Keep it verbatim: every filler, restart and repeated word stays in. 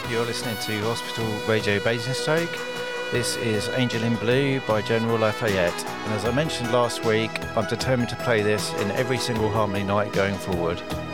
You're listening to Hospital Radio Basingstoke. This is Angel in Blue by General Lafayette, and as I mentioned last week, I'm determined to play this in every single Harmony night going forward.